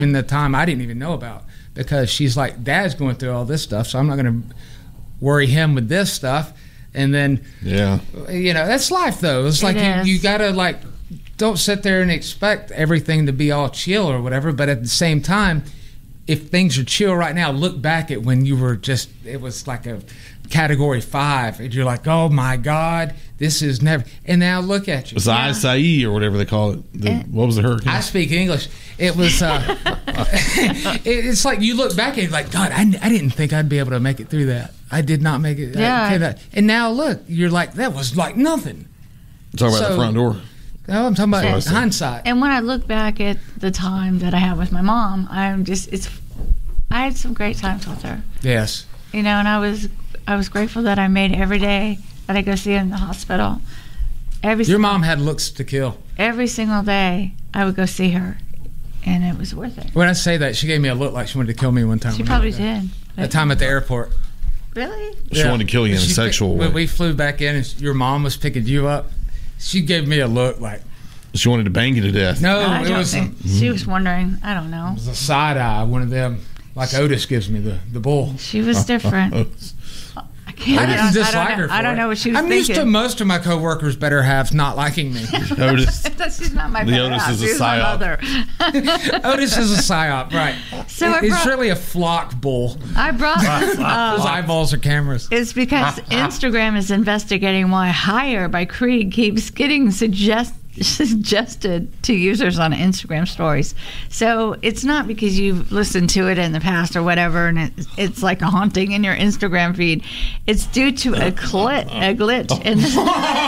in the time I didn't even know about, because she's like, Dad's going through all this stuff, so I'm not going to worry him with this stuff. And then, that's life, though. It's like you got to, don't sit there and expect everything to be all chill or whatever, but at the same time, if things are chill right now, look back at when you were it was like a Category 5, and you're like, oh my God, this is never. And now look at you. It's Isai or whatever they call it. What was the hurricane? I speak English. It was. It's like you look back and you're like, God, I didn't think I'd be able to make it through that. I did not make it. Yeah. And now look, you're like, that was like nothing. Talking about the front door. No, I'm talking about hindsight. And when I look back at the time that I had with my mom, I had some great times with her. Yes. And I was grateful that I made every day that I go see her in the hospital. Your mom had looks to kill. Every single day I would go see her, and it was worth it. When I say that, she gave me a look like she wanted to kill me one time. She probably did. That time at the airport. Really? She wanted to kill you in a sexual way. When we flew back in and your mom was picking you up, she gave me a look like... She wanted to bang you to death. No, it was... She was wondering. I don't know. It was a side eye, one of them, like Otis gives me, the bull. She was different. I didn't dislike her for I don't know what she was thinking. I'm used to most of my coworkers, better halves, not liking me. Otis. She's not my better half. Otis is a psyop. Otis is a psyop, right. So it's really a flock bull. I brought... His eyeballs are cameras. It's because Instagram is investigating why Higher by Creed keeps getting suggested to users on Instagram stories. So it's not because you've listened to it in the past or whatever, and it's like a haunting in your Instagram feed. It's due to a glitch in the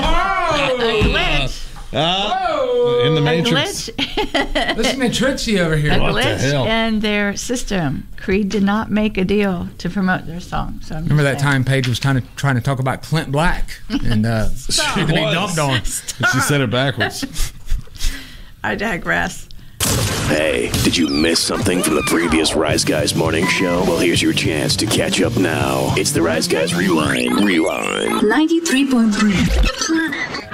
in the Matrix. Listen to Trixie over here. A What the glitch hell? in their system. Creed did not make a deal to promote their song. So Remember that time Paige was trying to talk about Clint Black and to be dumped on. And she said it backwards. I digress. Hey, did you miss something from the previous Rise Guys morning show? Well, here's your chance to catch up now. It's the Rise Guys Rewind. 93.3